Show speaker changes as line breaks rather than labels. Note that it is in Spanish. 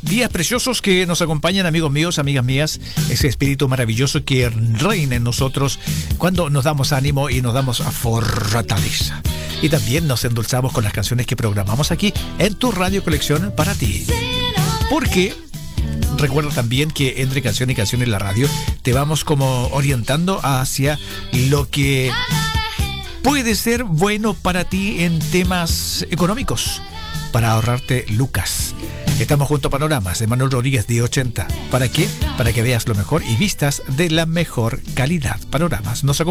Días preciosos que nos acompañan, amigos míos, amigas mías. Ese espíritu maravilloso que reina en nosotros cuando nos damos ánimo y nos damos fortaleza. Y también nos endulzamos con las canciones que programamos aquí en tu Radio Colección para ti. Porque recuerda también que entre canción y canción en la radio te vamos como orientando hacia lo que puede ser bueno para ti en temas económicos, para ahorrarte lucas. Estamos junto a Panoramas de Manuel Rodríguez de 80. ¿Para qué? Para que veas lo mejor y vistas de la mejor calidad. Panoramas nos acompaña.